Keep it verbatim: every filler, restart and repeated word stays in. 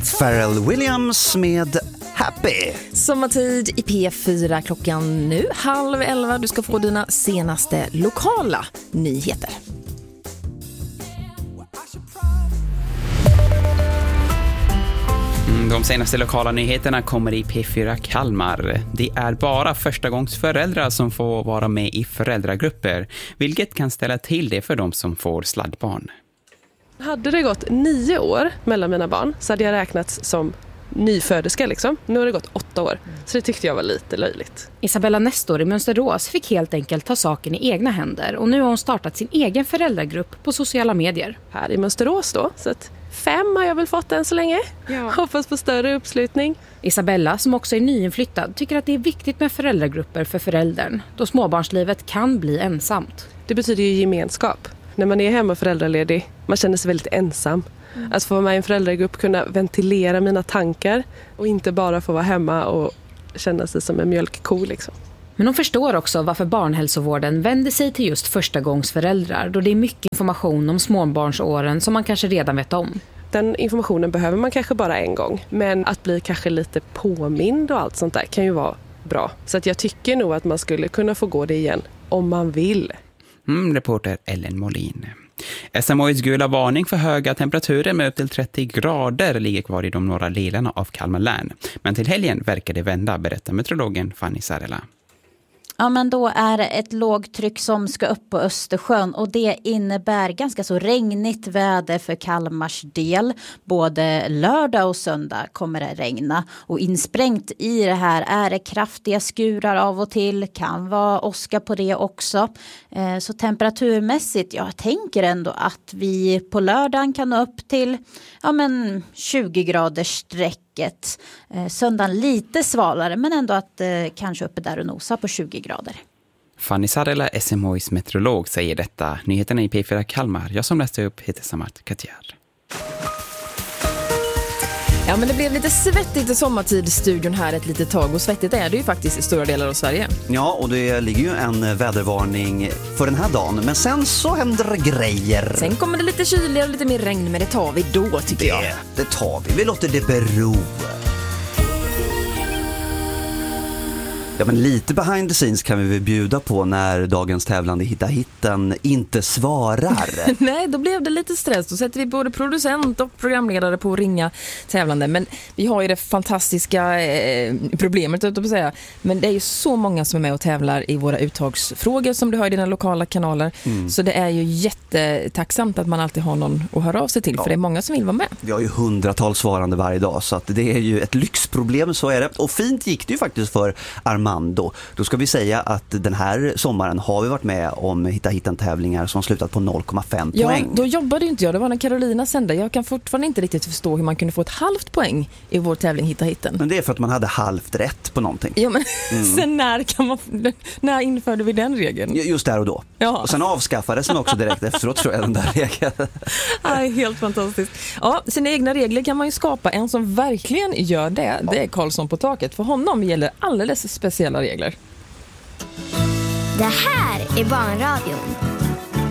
Pharrell Williams med Happy. Sommartid i P fyra klockan nu, halv elva. Du ska få dina senaste lokala nyheter. De senaste lokala nyheterna kommer i P fyra Kalmar. Det är bara förstagångsföräldrar som får vara med i föräldragrupper, vilket kan ställa till det för de som får sladdbarn. Hade det gått nio år mellan mina barn så hade jag räknats som nyföderska liksom. Nu har det gått åtta år. Så det tyckte jag var lite löjligt. Isabella Nestor i Mönsterås fick helt enkelt ta saken i egna händer. Och nu har hon startat sin egen föräldragrupp på sociala medier. Här i Mönsterås då. Så att fem har jag väl fått än så länge. Ja. Hoppas på större uppslutning. Isabella, som också är nyinflyttad, tycker att det är viktigt med föräldragrupper för föräldern. Då småbarnslivet kan bli ensamt. Det betyder ju gemenskap. När man är hemma föräldraledig, man känner sig väldigt ensam. Mm. Att få vara med i en föräldragrupp, kunna ventilera mina tankar och inte bara få vara hemma och känna sig som en mjölkko liksom. Men hon förstår också varför barnhälsovården vänder sig till just förstagångsföräldrar, då det är mycket information om småbarnsåren som man kanske redan vet om. Den informationen behöver man kanske bara en gång, men att bli kanske lite påmind och allt sånt där kan ju vara bra. Så att jag tycker nog att man skulle kunna få gå det igen om man vill. Mm, reporter Ellen Molin. S M H:s gula varning för höga temperaturer med upp till trettio grader ligger kvar i de norra delarna av Kalmar län. Men till helgen verkar det vända, berättar meteorologen Fanny Sarela. Ja, men då är det ett lågtryck som ska upp på Östersjön och det innebär ganska så regnigt väder för Kalmars del. Både lördag och söndag kommer det regna och insprängt i det här är det kraftiga skurar av och till. Kan vara åska på det också. Så temperaturmässigt, jag tänker ändå att vi på lördagen kan nå upp till ja, men tjugo graders streck. Eh, söndagen lite svalare men ändå att eh, kanske uppe där och nosa på tjugo grader. Fanny Sarela, S M H:s meteorolog, säger detta. Nyheterna i P fyra Kalmar. Jag som läste upp heter Samart Katjar. Ja, men det blev lite svettigt i sommartidsstudion här ett litet tag. Och svettigt är det ju faktiskt i stora delar av Sverige. Ja, och det ligger ju en vädervarning för den här dagen. Men sen så händer det grejer. Sen kommer det lite kyligare och lite mer regn, men det tar vi då tycker det, jag. Det tar vi. Vi låter det bero. Ja, men lite behind the scenes kan vi väl bjuda på när dagens tävlande Hitta Hitten inte svarar. Nej, då blev det lite stress. Då sätter vi både producent och programledare på att ringa tävlande. Men vi har ju det fantastiska eh, problemet att säga. Men det är ju så många som är med och tävlar i våra uttagsfrågor som du har i dina lokala kanaler. Mm. Så det är ju jättetacksamt att man alltid har någon att höra av sig till. Ja. För det är många som vill vara med. Vi har ju hundratals svarande varje dag så att det är ju ett lyxproblem, så är det. Och fint gick det ju faktiskt för Armando. Då ska vi säga att den här sommaren har vi varit med om Hitta Hitten-tävlingar som slutat på noll komma fem ja, poäng. Då jobbade inte jag. Det var när Carolina sände. Jag kan fortfarande inte riktigt förstå hur man kunde få ett halvt poäng i vår tävling Hitta Hitten. Men det är för att man hade halvt rätt på någonting. Ja, men mm. sen när, kan man, när införde vi den regeln? Just där och då. Ja. Och sen avskaffades den också direkt efteråt, tror jag, den där regeln. Aj, helt fantastiskt. Ja, sina egna regler kan man ju skapa. En som verkligen gör det, det är Karlsson på taket. För honom gäller alldeles speciella regler. Det här är Barnradion.